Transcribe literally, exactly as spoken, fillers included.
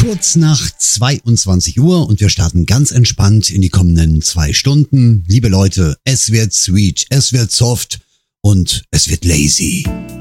Kurz nach zweiundzwanzig Uhr und wir starten ganz entspannt in die kommenden zwei Stunden. Liebe Leute, es wird sweet, es wird soft und es wird lazy.